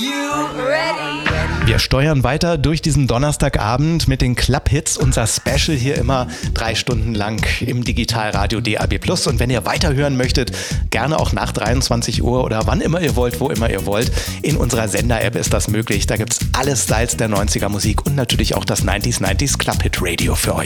Wir steuern weiter durch diesen Donnerstagabend mit den Club-Hits. Unser Special hier immer 3 Stunden lang im Digitalradio DAB+. Und wenn ihr weiterhören möchtet, gerne auch nach 23 Uhr oder wann immer ihr wollt, wo immer ihr wollt. In unserer Sender-App ist das möglich. Da gibt's alles Salz der 90er Musik und natürlich auch das 90s Club-Hit-Radio für euch.